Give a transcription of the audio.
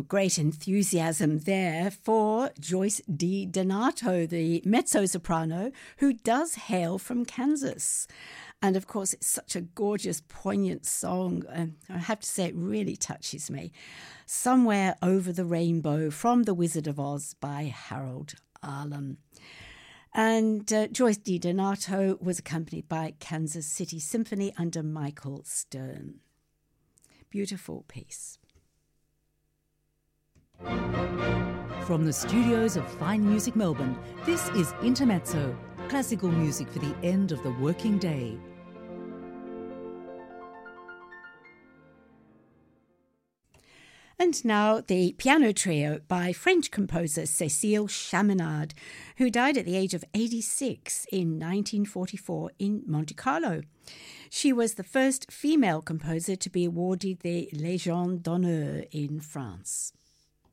great enthusiasm there for Joyce DiDonato, the mezzo-soprano, who does hail from Kansas. And of course, it's such a gorgeous, poignant song. I have to say, it really touches me. Somewhere Over the Rainbow from The Wizard of Oz by Harold Arlen. And Joyce DiDonato was accompanied by Kansas City Symphony under Michael Stern. Beautiful piece. From the studios of Fine Music Melbourne, this is Intermezzo, classical music for the end of the working day. And now the piano trio by French composer Cécile Chaminade, who died at the age of 86 in 1944 in Monte Carlo. She was the first female composer to be awarded the Légion d'honneur in France.